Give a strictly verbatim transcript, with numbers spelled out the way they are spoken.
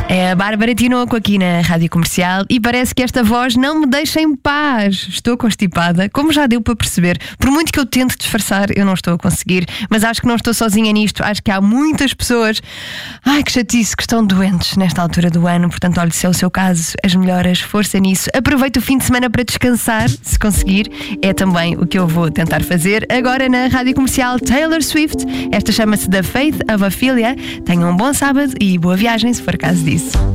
É a Bárbara Tinoco aqui na Rádio Comercial e parece que esta voz não me deixa em paz. Estou constipada, como já deu para perceber. Por muito que eu tente disfarçar, eu não estou a conseguir. Mas acho que não estou sozinha nisto. Acho que há muitas pessoas, ai que chatice, que estão doentes nesta altura do ano. Portanto, olha, se é o seu caso, as melhoras, força nisso. Aproveite o fim de semana para descansar, se conseguir. É também o que eu vou tentar fazer. Agora na Rádio Comercial, Taylor Swift. Esta chama-se The Faith of Ophelia. Tenham um bom sábado e boa viagem, se for caso disso.